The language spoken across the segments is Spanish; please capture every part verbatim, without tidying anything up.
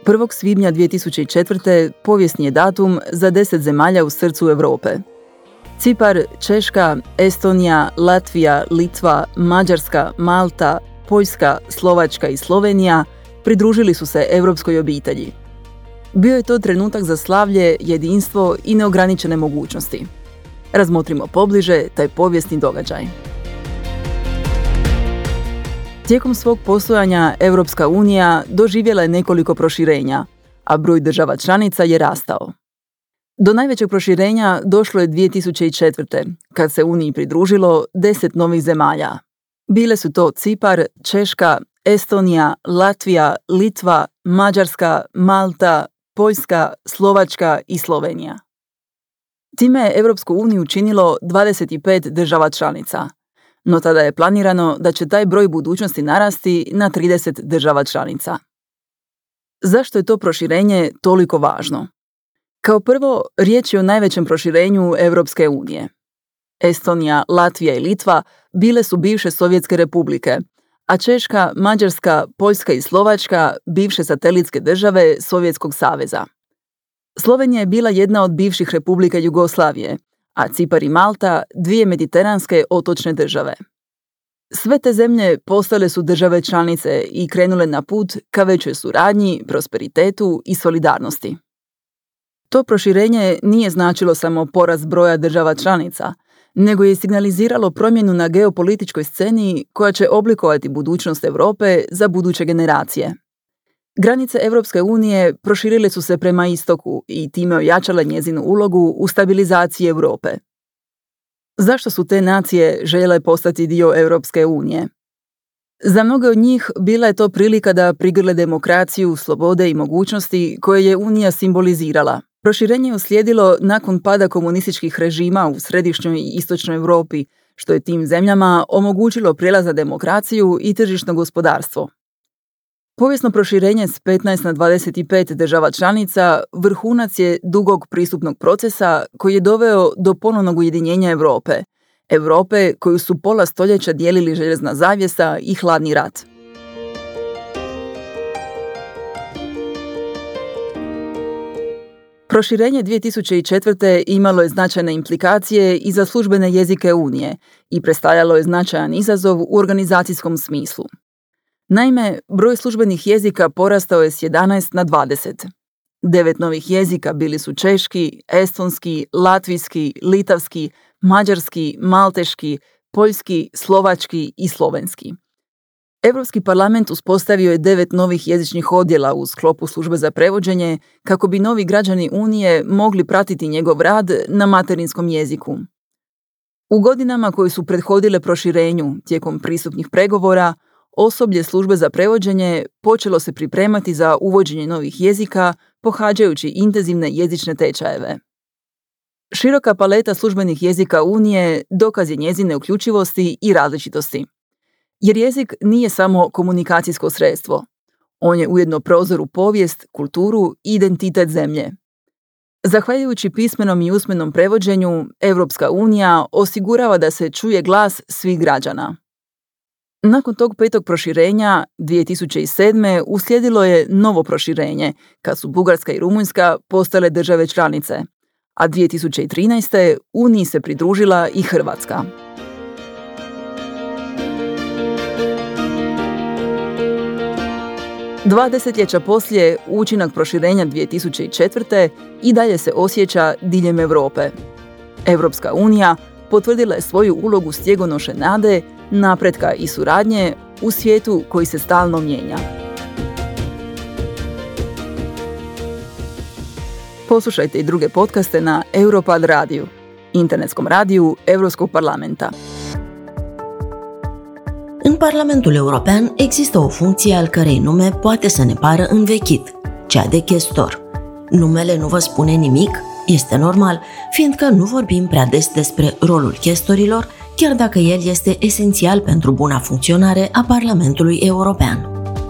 prvog svibnja dvije tisuće četvrte. povijesni je datum za deset zemalja u srcu Europe. Cipar, Češka, Estonija, Latvija, Litva, Mađarska, Malta, Poljska, Slovačka i Slovenija pridružili su se europskoj obitelji. Bio je to trenutak za slavlje, jedinstvo i neograničene mogućnosti. Razmotrimo pobliže taj povijesni događaj. Tijekom svog postojanja Europska unija doživjela je nekoliko proširenja, a broj država članica je rastao. Do najvećeg proširenja došlo je dvije tisuće četvrte. kad se Uniji pridružilo deset novih zemalja. Bile su to Cipar, Češka, Estonija, Latvija, Litva, Mađarska, Malta, Poljska, Slovačka i Slovenija. Time je Europsku uniju činilo dvadeset pet država članica, no tada je planirano da će taj broj budućnosti narasti na trideset država članica. Zašto je to proširenje toliko važno? Kao prvo, riječ je o najvećem proširenju Europske unije. Estonija, Latvija i Litva bile su bivše sovjetske republike, a Češka, Mađarska, Poljska i Slovačka bivše satelitske države Sovjetskog saveza. Slovenija je bila jedna od bivših republika Jugoslavije, a Cipar i Malta dvije mediteranske otočne države. Sve te zemlje postale su države članice i krenule na put ka većoj suradnji, prosperitetu i solidarnosti. To proširenje nije značilo samo porast broja država članica, nego je signaliziralo promjenu na geopolitičkoj sceni koja će oblikovati budućnost Europe za buduće generacije. Granice Europske unije proširile su se prema istoku i time ojačale njezinu ulogu u stabilizaciji Europe. Zašto su te nacije željele postati dio Europske unije? Za mnoge od njih bila je to prilika da prigrle demokraciju, slobode i mogućnosti koje je Unija simbolizirala. Proširenje je uslijedilo nakon pada komunističkih režima u središnjoj i istočnoj Europi, što je tim zemljama omogućilo prijelaz na demokraciju i tržišno gospodarstvo. Povijesno proširenje s petnaest na dvadeset pet država članica vrhunac je dugog pristupnog procesa koji je doveo do ponovnog ujedinjenja Europe, Europe koju su pola stoljeća dijelili željezna zavjesa i hladni rat. Proširenje dvije tisuće četvrte. imalo je značajne implikacije i za službene jezike Unije i predstavljalo je značajan izazov u organizacijskom smislu. Naime, broj službenih jezika porastao je s jedanaest na dvadeset. Devet novih jezika bili su češki, estonski, latvijski, litavski, mađarski, malteški, poljski, slovački i slovenski. Europski parlament uspostavio je devet novih jezičnih odjela u sklopu službe za prevođenje kako bi novi građani Unije mogli pratiti njegov rad na materinskom jeziku. U godinama koje su prethodile proširenju tijekom pristupnih pregovora, osoblje službe za prevođenje počelo se pripremati za uvođenje novih jezika pohađajući intenzivne jezične tečajeve. Široka paleta službenih jezika Unije dokaz je njezine uključivosti i različitosti. Jer jezik nije samo komunikacijsko sredstvo. On je ujedno prozor u povijest, kulturu i identitet zemlje. Zahvaljujući pismenom i usmenom prevođenju, Europska unija osigurava da se čuje glas svih građana. Nakon tog petog proširenja, dvije tisuće sedme. uslijedilo je novo proširenje, kad su Bugarska i Rumunjska postale države članice, a dvije tisuće trinaeste. Uniji se pridružila i Hrvatska. Dva desetljeća poslije, učinak proširenja dvije tisuće četvrte. i dalje se osjeća diljem Europe. Europska unija potvrdila je svoju ulogu stjegonoše nade, napretka i suradnje u svijetu koji se stalno mijenja. Poslušajte i druge podcaste na Europad radiju, internetskom radiju Europskog parlamenta. În Parlamentul European există o funcție al cărei nume poate să ne pară învechit, cea de chestor. Numele nu vă spune nimic? Este normal, fiindcă nu vorbim prea des despre rolul chestorilor, chiar dacă el este esențial pentru buna funcționare a Parlamentului European.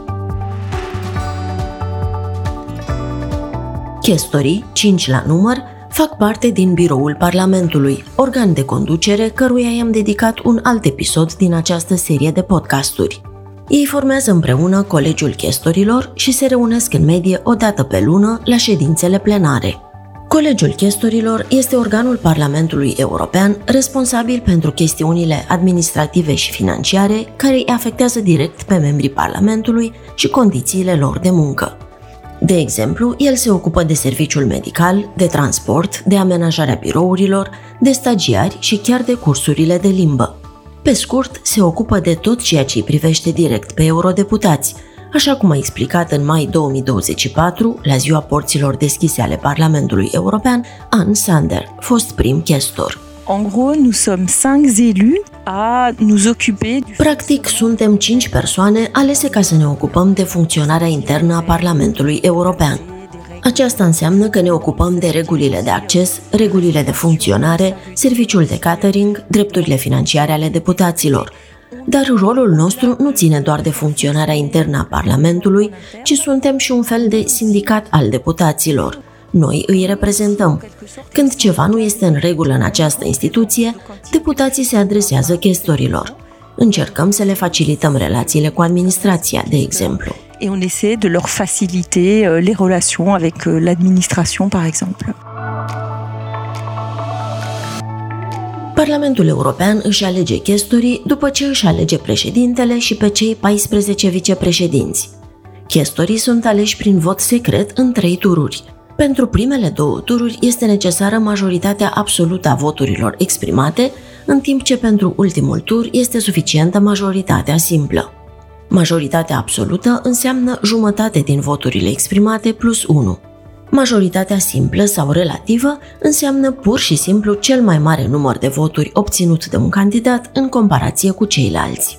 Chestorii, cinci la număr, fac parte din biroul Parlamentului, organ de conducere căruia i-am dedicat un alt episod din această serie de podcasturi. Ei formează împreună Colegiul Chestorilor și se reunesc în medie o dată pe lună la ședințele plenare. Colegiul Chestorilor este organul Parlamentului European responsabil pentru chestiunile administrative și financiare care îi afectează direct pe membrii Parlamentului și condițiile lor de muncă. De exemplu, el se ocupă de serviciul medical, de transport, de amenajarea birourilor, de stagiari și chiar de cursurile de limbă. Pe scurt, se ocupă de tot ceea ce îi privește direct pe eurodeputați, așa cum a explicat în mai două mii douăzeci și patru, la ziua porților deschise ale Parlamentului European, Ann Sander, fost prim chestor. En gros, nous sommes cinq élus à nous occuper du... Practic, suntem cinci persoane alese ca să ne ocupăm de funcționarea internă a Parlamentului European. Aceasta înseamnă că ne ocupăm de regulile de acces, regulile de funcționare, serviciul de catering, drepturile financiare ale deputaților. Dar rolul nostru nu ține doar de funcționarea internă a Parlamentului, ci suntem și un fel de sindicat al deputaților. Noi îi reprezentăm. Când ceva nu este în regulă în această instituție, deputații se adresează chestorilor. Încercăm să le facilităm relațiile cu administrația, de exemplu. Et on essaie de leur faciliter les relations avec l'administration, par exemple. Parlamentul European își alege chestorii după ce își alege președintele și pe cei paisprezece vicepreședinți. Chestorii sunt aleși prin vot secret în trei tururi. Pentru primele două tururi este necesară majoritatea absolută a voturilor exprimate, în timp ce pentru ultimul tur este suficientă majoritatea simplă. Majoritatea absolută înseamnă jumătate din voturile exprimate plus unu. Majoritatea simplă sau relativă înseamnă pur și simplu cel mai mare număr de voturi obținut de un candidat în comparație cu ceilalți.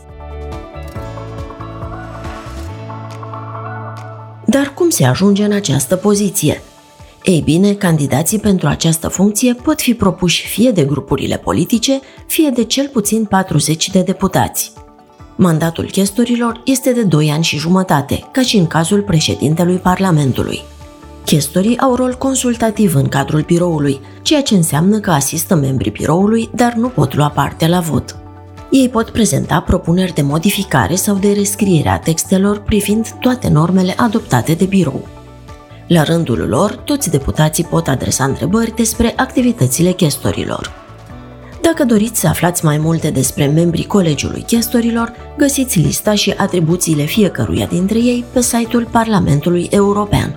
Dar cum se ajunge în această poziție? Ei bine, candidații pentru această funcție pot fi propuși fie de grupurile politice, fie de cel puțin patruzeci de deputați. Mandatul chestorilor este de doi ani și jumătate, ca și în cazul președintelui Parlamentului. Chestorii au rol consultativ în cadrul biroului, ceea ce înseamnă că asistă membrii biroului, dar nu pot lua parte la vot. Ei pot prezenta propuneri de modificare sau de rescriere a textelor privind toate normele adoptate de birou. La rândul lor, toți deputații pot adresa întrebări despre activitățile chestorilor. Dacă doriți să aflați mai multe despre membrii Colegiului Chestorilor, găsiți lista și atribuțiile fiecăruia dintre ei pe site-ul Parlamentului European.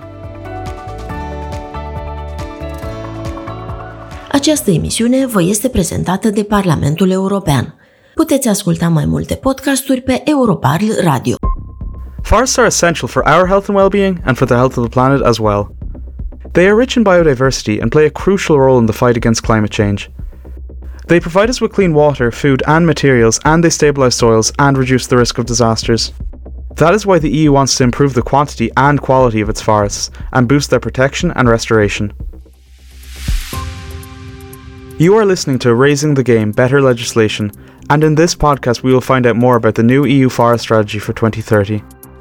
Această emisiune vă este prezentată de Parlamentul European. Puteți asculta mai multe podcasturi pe Europarl Radio. Forests are essential for our health and well-being and for the health of the planet as well. They are rich in biodiversity and play a crucial role in the fight against climate change. They provide us with clean water, food and materials, and they stabilise soils and reduce the risk of disasters. That is why the E U wants to improve the quantity and quality of its forests and boost their protection and restoration. You are listening to Raising the Game Better Legislation, and in this podcast we will find out more about the new E U Forest Strategy for twenty thirty.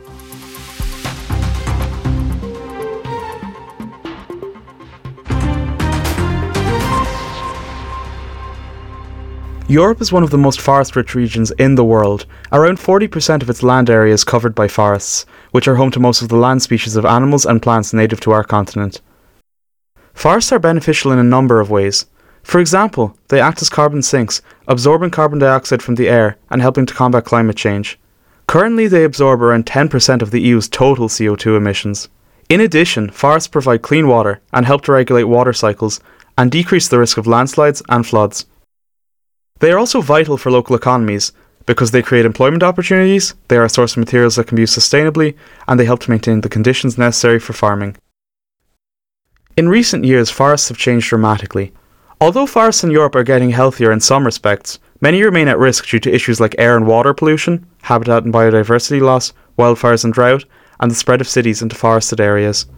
Europe is one of the most forest-rich regions in the world. Around forty percent of its land area is covered by forests, which are home to most of the land species of animals and plants native to our continent. Forests are beneficial in a number of ways. For example, they act as carbon sinks, absorbing carbon dioxide from the air and helping to combat climate change. Currently, they absorb around ten percent of the E U's total C O two emissions. In addition, forests provide clean water and help to regulate water cycles and decrease the risk of landslides and floods. They are also vital for local economies because they create employment opportunities, they are a source of materials that can be used sustainably, and they help to maintain the conditions necessary for farming. In recent years, forests have changed dramatically. Although forests in Europe are getting healthier in some respects, many remain at risk due to issues like air and water pollution, habitat and biodiversity loss, wildfires and drought, and the spread of cities into forested areas.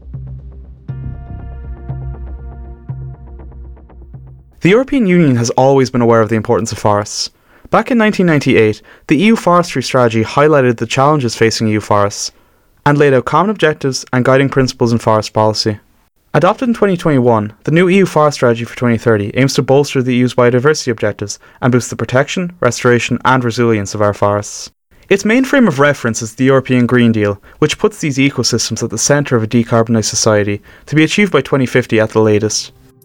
The European Union has always been aware of the importance of forests. Back in nineteen ninety-eight, the E U Forestry Strategy highlighted the challenges facing E U forests and laid out common objectives and guiding principles in forest policy. Adopted in twenty twenty-one, the new E U Forest Strategy for twenty thirty aims to bolster the E U's biodiversity objectives and boost the protection, restoration and resilience of our forests. Its main frame of reference is the European Green Deal, which puts these ecosystems at the centre of a decarbonised society, to be achieved by twenty fifty at the latest.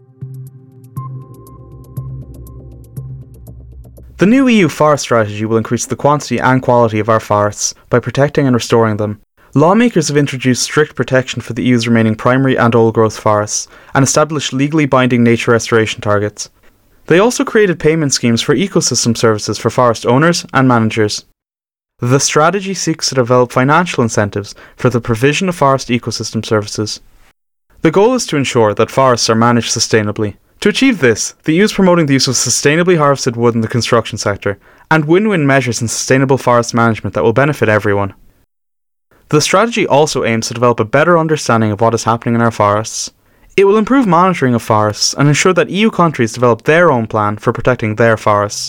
The new E U forest strategy will increase the quantity and quality of our forests by protecting and restoring them. Lawmakers have introduced strict protection for the E U's remaining primary and old-growth forests, and established legally binding nature restoration targets. They also created payment schemes for ecosystem services for forest owners and managers. The strategy seeks to develop financial incentives for the provision of forest ecosystem services. The goal is to ensure that forests are managed sustainably. To achieve this, the E U is promoting the use of sustainably harvested wood in the construction sector, and win-win measures in sustainable forest management that will benefit everyone. The strategy also aims to develop a better understanding of what is happening in our forests. It will improve monitoring of forests and ensure that E U countries develop their own plan for protecting their forests.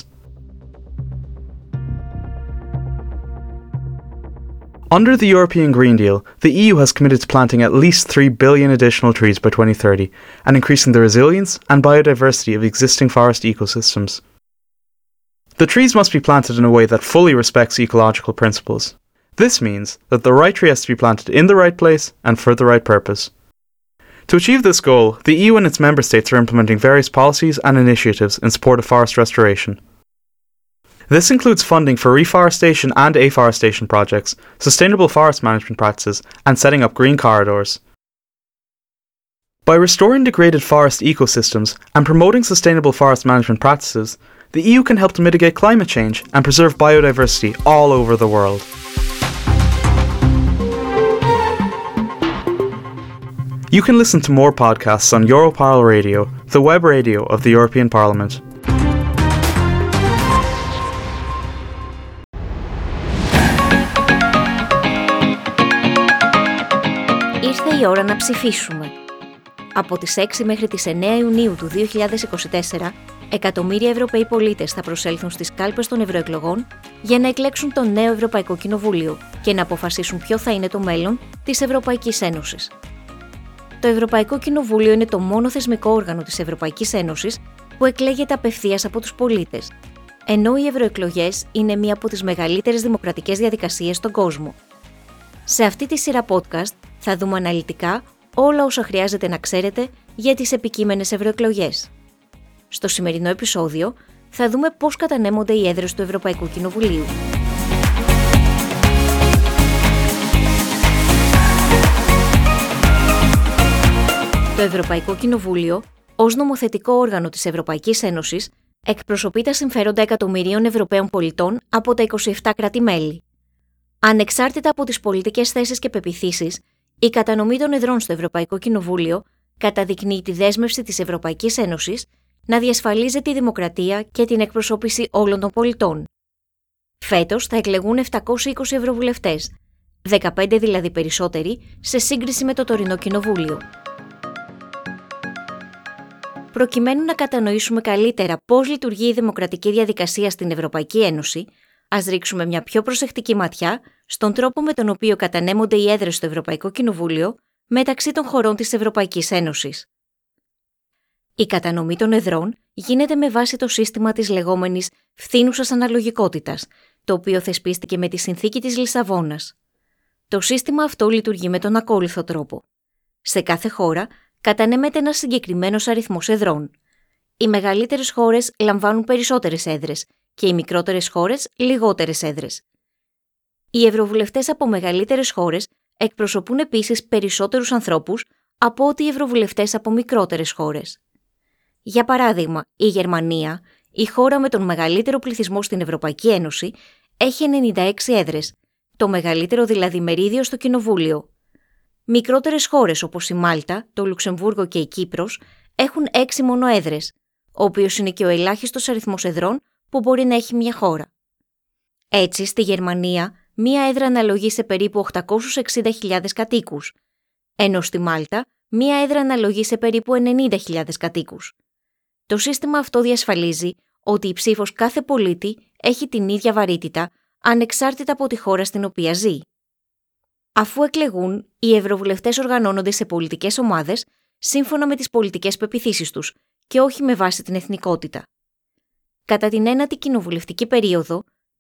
Under the European Green Deal, the E U has committed to planting at least three billion additional trees by twenty thirty and increasing the resilience and biodiversity of existing forest ecosystems. The trees must be planted in a way that fully respects ecological principles. This means that the right tree has to be planted in the right place and for the right purpose. To achieve this goal, the E U and its member states are implementing various policies and initiatives in support of forest restoration. This includes funding for reforestation and afforestation projects, sustainable forest management practices, and setting up green corridors. By restoring degraded forest ecosystems and promoting sustainable forest management practices, the E U can help to mitigate climate change and preserve biodiversity all over the world. You can listen to more podcasts on Europarl Radio, the web radio of the European Parliament. Ήρθε η ώρα να ψηφίσουμε. Από τις έξι μέχρι τις εννέα Ιουνίου του δύο χιλιάδες είκοσι τέσσερα, εκατομμύρια Ευρωπαίοι πολίτες θα προσέλθουν στις κάλπες των ευρωεκλογών για να εκλέξουν το νέο Ευρωπαϊκό Κοινοβούλιο και να αποφασίσουν ποιο θα είναι το μέλλον της Ευρωπαϊκής Ένωσης. Το Ευρωπαϊκό Κοινοβούλιο είναι το μόνο θεσμικό όργανο της Ευρωπαϊκής Ένωσης που εκλέγεται απευθείας από τους πολίτες, ενώ οι ευρωεκλογές είναι μία από τις μεγαλύτερες δημοκρατικές διαδικασίες στον κόσμο. Σε αυτή τη σειρά podcast θα δούμε αναλυτικά όλα όσα χρειάζεται να ξέρετε για τις επικείμενες ευρωεκλογές. Στο σημερινό επεισόδιο θα δούμε πώς κατανέμονται οι έδρες του Ευρωπαϊκού Κοινοβουλίου. Το Ευρωπαϊκό Κοινοβούλιο, ως νομοθετικό όργανο της Ευρωπαϊκής Ένωσης, εκπροσωπεί τα συμφέροντα εκατομμυρίων Ευρωπαίων πολιτών από τα είκοσι επτά κράτη-μέλη. Ανεξάρτητα από τις πολιτικές θέσεις και πεποιθήσεις, η κατανομή των εδρών στο Ευρωπαϊκό Κοινοβούλιο καταδεικνύει τη δέσμευση της Ευρωπαϊκής Ένωσης να διασφαλίζει τη δημοκρατία και την εκπροσώπηση όλων των πολιτών. Φέτος θα εκλεγούν επτακόσιοι είκοσι ευρωβουλευτές, δεκαπέντε δηλαδή περισσότεροι σε σύγκριση με το τωρινό Κοινοβούλιο. Προκειμένου να κατανοήσουμε καλύτερα πώς λειτουργεί η δημοκρατική διαδικασία στην Ευρωπαϊκή Ένωση, ας ρίξουμε μια πιο προσεκτική ματιά στον τρόπο με τον οποίο κατανέμονται οι έδρες στο Ευρωπαϊκό Κοινοβούλιο μεταξύ των χωρών της Ευρωπαϊκής Ένωσης. Η κατανομή των εδρών γίνεται με βάση το σύστημα της λεγόμενης φθήνουσας αναλογικότητας, το οποίο θεσπίστηκε με τη συνθήκη της Λισαβόνας. Το σύστημα αυτό λειτουργεί με τον ακόλουθο τρόπο. Σε κάθε χώρα κατανέμεται ένας συγκεκριμένος αριθμός εδρών. Οι μεγαλύτερες χώρες λαμβάνουν περισσότερες έδρες και οι μικρότερες χώρες λιγότερες έδρες. Οι ευρωβουλευτές από μεγαλύτερες χώρες εκπροσωπούν επίσης περισσότερους ανθρώπους από ότι οι ευρωβουλευτές από μικρότερες χώρες. Για παράδειγμα, η Γερμανία, η χώρα με τον μεγαλύτερο πληθυσμό στην Ευρωπαϊκή Ένωση, έχει ενενήντα έξι έδρες, το μεγαλύτερο δηλαδή μερίδιο στο Κοινοβούλιο. Μικρότερες χώρες όπως η Μάλτα, το Λουξεμβούργο και η Κύπρος έχουν έξι μόνο έδρες, ο οποίος είναι και ο ελάχιστος αριθμός εδρών που μπορεί να έχει μια χώρα. Έτσι, στη Γερμανία, μία έδρα αναλογεί σε περίπου οκτακόσιες εξήντα χιλιάδες κατοίκους, ενώ στη Μάλτα, μία έδρα αναλογεί σε περίπου ενενήντα χιλιάδες κατοίκους. Το σύστημα αυτό διασφαλίζει ότι η ψήφος κάθε πολίτη έχει την ίδια βαρύτητα, ανεξάρτητα από τη χώρα στην οποία ζει. Αφού εκλεγούν, οι ευρωβουλευτές οργανώνονται σε πολιτικές ομάδες σύμφωνα με τις πολιτικές πεποιθήσεις τους και όχι με βάση την εθνικότητα. Κατά την ένατη κοινοβουλευτική περίοδο,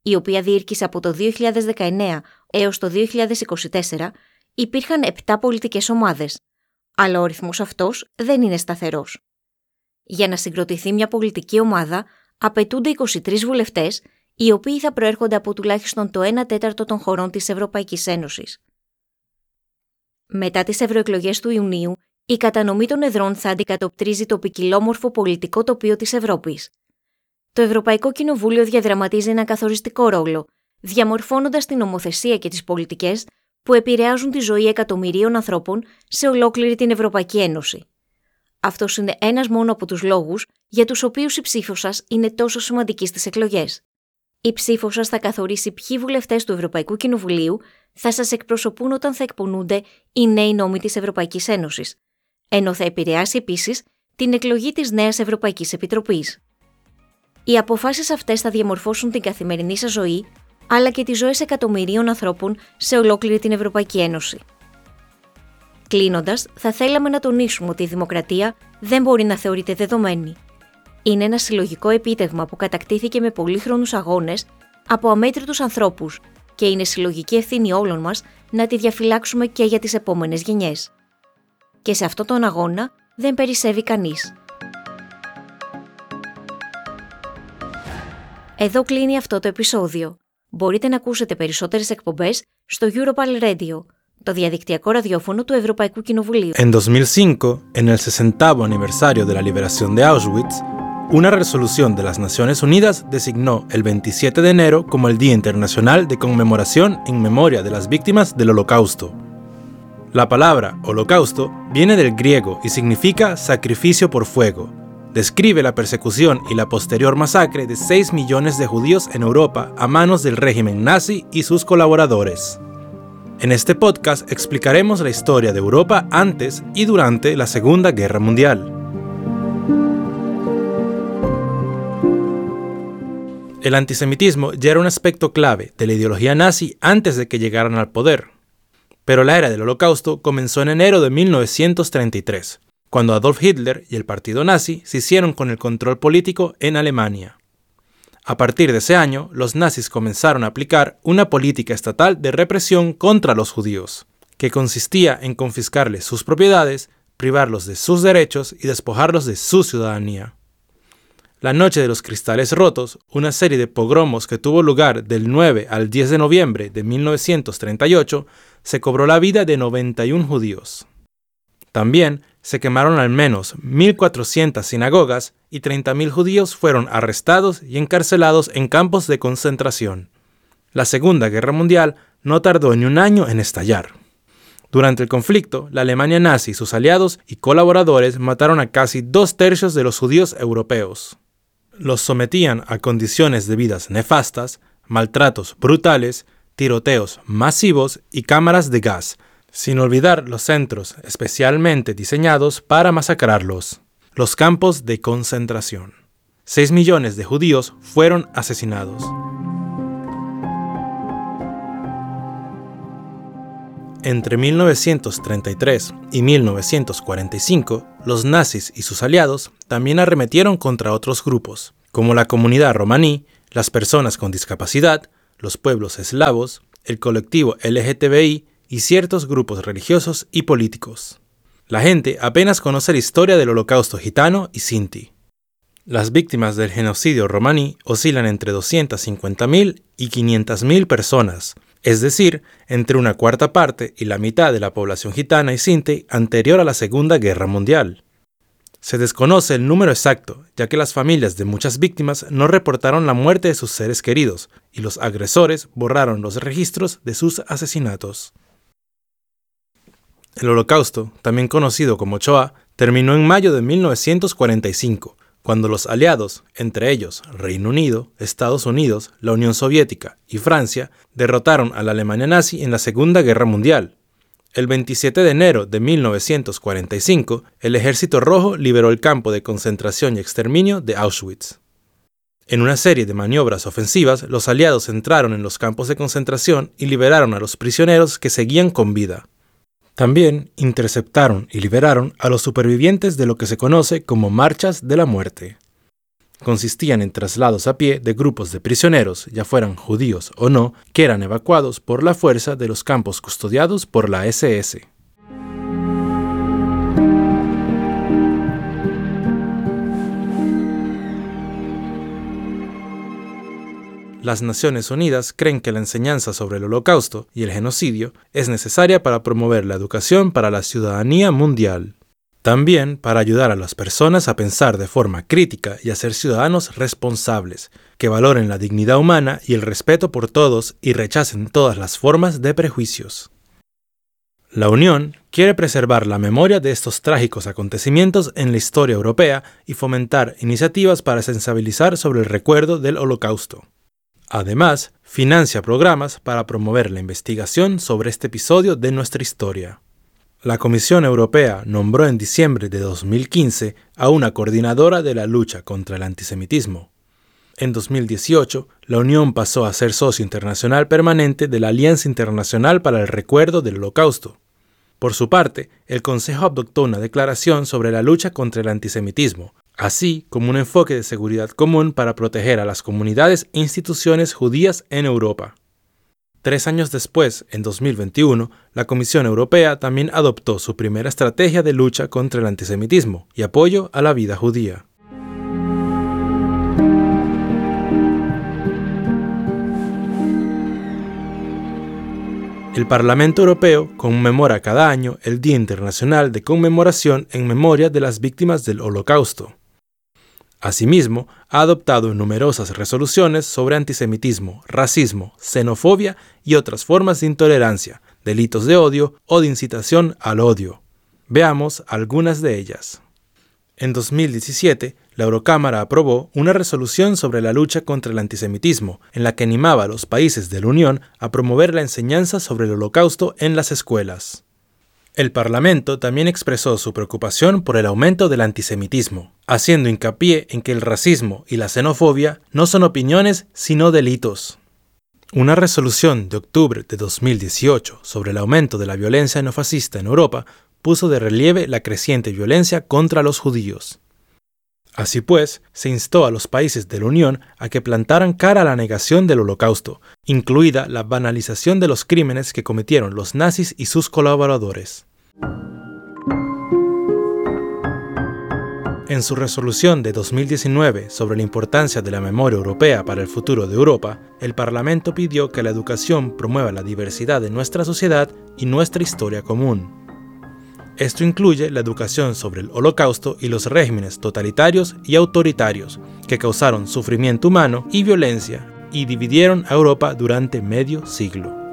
η οποία διήρκησε από το δύο χιλιάδες δεκαεννέα έως το δύο χιλιάδες είκοσι τέσσερα, υπήρχαν επτά πολιτικές ομάδες, αλλά ο ρυθμός αυτός δεν είναι σταθερός. Για να συγκροτηθεί μια πολιτική ομάδα, απαιτούνται είκοσι τρεις βουλευτές, οι οποίοι θα προέρχονται από τουλάχιστον το ένα τέταρτο των χωρών της Ευρωπαϊκής Ένωσης. Μετά τις ευρωεκλογές του Ιουνίου, η κατανομή των εδρών θα αντικατοπτρίζει το ποικιλόμορφο πολιτικό τοπίο της Ευρώπης. Το Ευρωπαϊκό Κοινοβούλιο διαδραματίζει ένα καθοριστικό ρόλο, διαμορφώνοντας την νομοθεσία και τις πολιτικές που επηρεάζουν τη ζωή εκατομμυρίων ανθρώπων σε ολόκληρη την Ευρωπαϊκή Ένωση. Αυτός είναι ένας μόνο από τους λόγους για τους οποίους η ψήφος σας είναι τόσο σημαντική στις εκλογές. Η ψήφος σας θα καθορίσει ποιοι βουλευτές του Ευρωπαϊκού Κοινοβουλίου θα σας εκπροσωπούν όταν θα εκπονούνται οι νέοι νόμοι της Ευρωπαϊκής Ένωσης, ενώ θα επηρεάσει επίσης την εκλογή της νέας Ευρωπαϊκής Επιτροπής. Οι αποφάσεις αυτές θα διαμορφώσουν την καθημερινή σας ζωή, αλλά και τις ζωές εκατομμυρίων ανθρώπων σε ολόκληρη την Ευρωπαϊκή Ένωση. Κλείνοντας, θα θέλαμε να τονίσουμε ότι η δημοκρατία δεν μπορεί να θεωρείται δεδομένη. Είναι ένα συλλογικό επίτευγμα που κατακτήθηκε με πολύχρονους αγώνες από αμέτρητους ανθρώπους και είναι συλλογική ευθύνη όλων μας να τη διαφυλάξουμε και για τις επόμενες γενιές. Και σε αυτόν τον αγώνα δεν περισσεύει κανείς. Εδώ κλείνει αυτό το επεισόδιο. Μπορείτε να ακούσετε περισσότερες εκπομπές στο Europal Radio, το διαδικτυακό ραδιόφωνο του Ευρωπαϊκού Κοινοβουλίου. En dos mil cinco, en el sesentavo aniversario de la liberación de Auschwitz, una resolución de las Naciones Unidas designó el veintisiete de enero como el Día Internacional de Conmemoración en memoria de las víctimas del Holocausto. La palabra holocausto viene del griego y significa sacrificio por fuego. Describe la persecución y la posterior masacre de seis millones de judíos en Europa a manos del régimen nazi y sus colaboradores. En este podcast explicaremos la historia de Europa antes y durante la Segunda Guerra Mundial. El antisemitismo ya era un aspecto clave de la ideología nazi antes de que llegaran al poder. Pero la era del Holocausto comenzó en enero de mil novecientos treinta y tres, cuando Adolf Hitler y el partido nazi se hicieron con el control político en Alemania. A partir de ese año, los nazis comenzaron a aplicar una política estatal de represión contra los judíos, que consistía en confiscarles sus propiedades, privarlos de sus derechos y despojarlos de su ciudadanía. La Noche de los Cristales Rotos, una serie de pogromos que tuvo lugar del nueve al diez de noviembre de mil novecientos treinta y ocho, se cobró la vida de noventa y uno judíos. También se quemaron al menos mil cuatrocientas sinagogas y treinta mil judíos fueron arrestados y encarcelados en campos de concentración. La Segunda Guerra Mundial no tardó ni un año en estallar. Durante el conflicto, la Alemania nazi y sus aliados y colaboradores mataron a casi dos tercios de los judíos europeos. Los sometían a condiciones de vidas nefastas, maltratos brutales, tiroteos masivos y cámaras de gas, sin olvidar los centros especialmente diseñados para masacrarlos, los campos de concentración. Seis millones de judíos fueron asesinados. Entre mil novecientos treinta y tres y mil novecientos cuarenta y cinco, los nazis y sus aliados también arremetieron contra otros grupos, como la comunidad romaní, las personas con discapacidad, los pueblos eslavos, el colectivo L G T B I y ciertos grupos religiosos y políticos. La gente apenas conoce la historia del Holocausto gitano y sinti. Las víctimas del genocidio romaní oscilan entre doscientas cincuenta mil y quinientas mil personas, es decir, entre una cuarta parte y la mitad de la población gitana y sinti anterior a la Segunda Guerra Mundial. Se desconoce el número exacto, ya que las familias de muchas víctimas no reportaron la muerte de sus seres queridos y los agresores borraron los registros de sus asesinatos. El Holocausto, también conocido como Shoah, terminó en mayo de mil novecientos cuarenta y cinco, cuando los aliados, entre ellos Reino Unido, Estados Unidos, la Unión Soviética y Francia, derrotaron a la Alemania nazi en la Segunda Guerra Mundial. El veintisiete de enero de mil novecientos cuarenta y cinco, el Ejército Rojo liberó el campo de concentración y exterminio de Auschwitz. En una serie de maniobras ofensivas, los aliados entraron en los campos de concentración y liberaron a los prisioneros que seguían con vida. También interceptaron y liberaron a los supervivientes de lo que se conoce como marchas de la muerte. Consistían en traslados a pie de grupos de prisioneros, ya fueran judíos o no, que eran evacuados por la fuerza de los campos custodiados por la ese ese. Las Naciones Unidas creen que la enseñanza sobre el Holocausto y el genocidio es necesaria para promover la educación para la ciudadanía mundial. También para ayudar a las personas a pensar de forma crítica y a ser ciudadanos responsables, que valoren la dignidad humana y el respeto por todos y rechacen todas las formas de prejuicios. La Unión quiere preservar la memoria de estos trágicos acontecimientos en la historia europea y fomentar iniciativas para sensibilizar sobre el recuerdo del Holocausto. Además, financia programas para promover la investigación sobre este episodio de nuestra historia. La Comisión Europea nombró en diciembre de dos mil quince a una coordinadora de la lucha contra el antisemitismo. En dos mil dieciocho, la Unión pasó a ser socio internacional permanente de la Alianza Internacional para el Recuerdo del Holocausto. Por su parte, el Consejo adoptó una declaración sobre la lucha contra el antisemitismo, así como un enfoque de seguridad común para proteger a las comunidades e instituciones judías en Europa. Tres años después, en dos mil veintiuno, la Comisión Europea también adoptó su primera estrategia de lucha contra el antisemitismo y apoyo a la vida judía. El Parlamento Europeo conmemora cada año el Día Internacional de Conmemoración en memoria de las víctimas del Holocausto. Asimismo, ha adoptado numerosas resoluciones sobre antisemitismo, racismo, xenofobia y otras formas de intolerancia, delitos de odio o de incitación al odio. Veamos algunas de ellas. En dos mil diecisiete, la Eurocámara aprobó una resolución sobre la lucha contra el antisemitismo, en la que animaba a los países de la Unión a promover la enseñanza sobre el Holocausto en las escuelas. El Parlamento también expresó su preocupación por el aumento del antisemitismo, haciendo hincapié en que el racismo y la xenofobia no son opiniones, sino delitos. Una resolución de octubre de dos mil dieciocho sobre el aumento de la violencia neofascista en Europa puso de relieve la creciente violencia contra los judíos. Así pues, se instó a los países de la Unión a que plantaran cara a la negación del Holocausto, incluida la banalización de los crímenes que cometieron los nazis y sus colaboradores. En su resolución de dos mil diecinueve sobre la importancia de la memoria europea para el futuro de Europa, el Parlamento pidió que la educación promueva la diversidad de nuestra sociedad y nuestra historia común. Esto incluye la educación sobre el Holocausto y los regímenes totalitarios y autoritarios que causaron sufrimiento humano y violencia y dividieron a Europa durante medio siglo.